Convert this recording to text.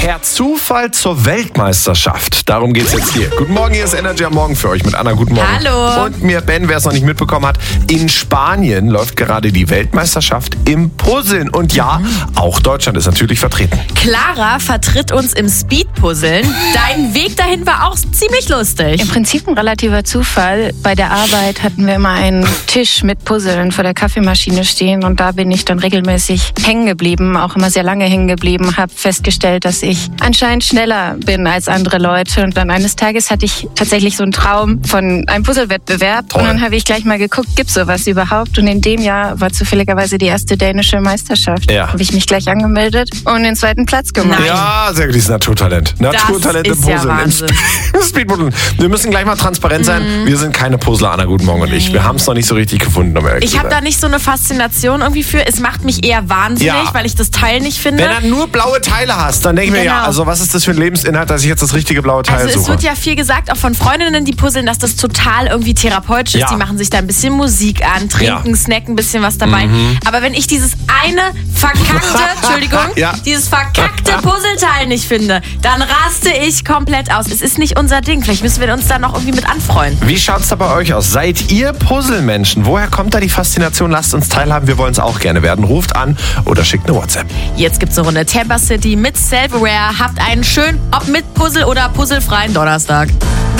Per Zufall zur Weltmeisterschaft. Darum geht's jetzt hier. Guten Morgen, hier ist Energy am Morgen für euch mit Anna. Guten Morgen. Hallo. Und mir Ben, wer es noch nicht mitbekommen hat, in Spanien läuft gerade die Weltmeisterschaft im Puzzeln. Und ja, auch Deutschland ist natürlich vertreten. Clara vertritt uns im Speedpuzzeln. Dein Weg dahin war auch ziemlich lustig. Im Prinzip ein relativer Zufall. Bei der Arbeit hatten wir immer einen Tisch mit Puzzeln vor der Kaffeemaschine stehen und da bin ich dann regelmäßig hängen geblieben, auch immer sehr lange hängen geblieben, habe festgestellt, dass ich anscheinend schneller bin als andere Leute und dann eines Tages hatte ich tatsächlich so einen Traum von einem Puzzlewettbewerb. Toll. Und dann habe ich gleich mal geguckt, gibt's sowas überhaupt? Und in dem Jahr war zufälligerweise die erste dänische Meisterschaft. Ja. Habe ich mich gleich angemeldet und den zweiten Platz gemacht. Nein. Ja, sehr gut, dieses Naturtalent. Naturtalent im ist ja Puzzeln. Wahnsinn. Speedpuzzeln. Wir müssen gleich mal transparent sein. Wir sind keine Puzzler, Anna. Guten Morgen und ich. Wir haben es noch nicht so richtig gefunden, um ehrlich Ich zu habe sein. da nicht so eine Faszination irgendwie für. Es macht mich eher wahnsinnig, Ja. weil ich das Teil nicht finde. Wenn du nur blaue Teile hast, dann denke ich mir, ja, Genau. also was ist das für ein Lebensinhalt, dass ich jetzt das richtige blaue Teil Also es suche? wird ja viel gesagt, auch von Freundinnen, die puzzeln, dass das total irgendwie therapeutisch ist. Ja. Die machen sich da ein bisschen Musik an, trinken, Ja. snacken ein bisschen was dabei. Aber wenn ich dieses eine verkackte, Entschuldigung, Ja. dieses verkackte Puzzleteil nicht finde, dann raste ich komplett aus. Es ist nicht unser Ding. Vielleicht müssen wir uns da noch irgendwie mit anfreunden. Wie schaut's da bei euch aus? Seid ihr Puzzlemenschen? Woher kommt da die Faszination? Lasst uns teilhaben, wir wollen es auch gerne werden. Ruft an oder schickt eine WhatsApp. Jetzt gibt's eine Runde Tampa City mit Self-Aware. Habt einen schönen, ob mit Puzzle oder puzzlefreien Donnerstag.